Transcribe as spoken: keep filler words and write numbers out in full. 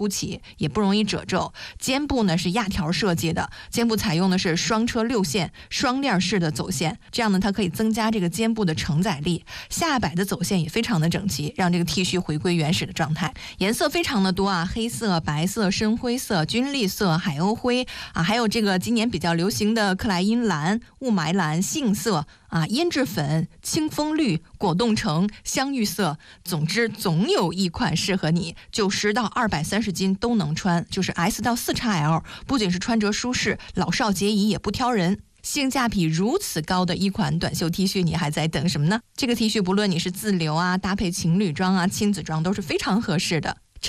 凸起，也不容易褶皱。肩部呢是压条设计的，肩部采用的是双车六线双链式的走线，这样呢它可以增加这个肩部的承载力。下摆的走线也非常的整齐，让这个 T 恤回归原始的状态。颜色非常的多啊，黑色、白色、深灰色、军绿色、海鸥灰啊，还有这个今年比较流行的克莱因蓝、雾霾蓝、杏色啊、胭脂粉、清风绿、果冻橙、香芋色，总之总有一款适合你，九十到二百三十斤都能穿，就是 S 到 四 X L， 不仅是穿着舒适，老少皆宜，也不挑人。性价比如此高的一款短袖 T 恤，你还在等什么呢？这个 T 恤不论你是自留啊，搭配情侣装啊、亲子装都是非常合适的。